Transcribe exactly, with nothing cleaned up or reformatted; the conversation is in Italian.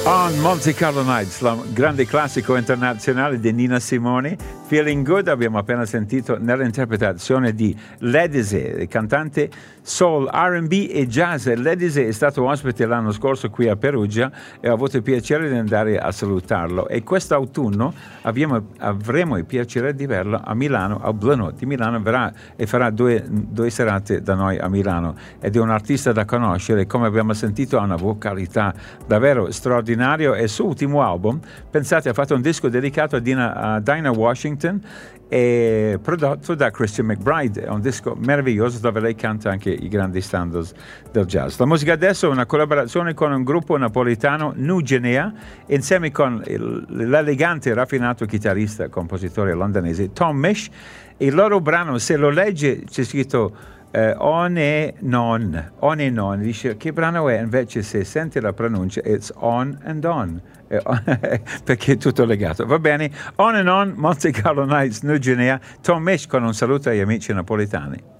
On Monte Carlo Nights, la grande classico internazionale di Nina Simone, Feeling Good, abbiamo appena sentito nell'interpretazione di Ledisi, cantante soul, R and B e jazz. Ledisi è stato ospite l'anno scorso qui a Perugia e ho avuto il piacere di andare a salutarlo, e quest'autunno abbiamo, avremo il piacere di verlo a Milano, al Blue Note di Milano. Verrà e farà due, due serate da noi a Milano, ed è un artista da conoscere. Come abbiamo sentito, ha una vocalità davvero straordinaria, e il suo ultimo album, pensate, ha fatto un disco dedicato a, Dina, a Dinah Washington e prodotto da Christian McBride. È un disco meraviglioso dove lei canta anche i grandi standards del jazz. La musica adesso è una collaborazione con un gruppo napoletano, Nu Genea, insieme con il, l'elegante e raffinato chitarrista e compositore londinese Tom Misch. Il loro brano, se lo legge, c'è scritto Uh, on e non, on e non, dice che brano è, invece se sente la pronuncia it's on and on, eh, perché è tutto legato. Va bene, On and On, Monte Carlo Nights, Nu Genea, Tom Misch con un saluto agli amici napoletani.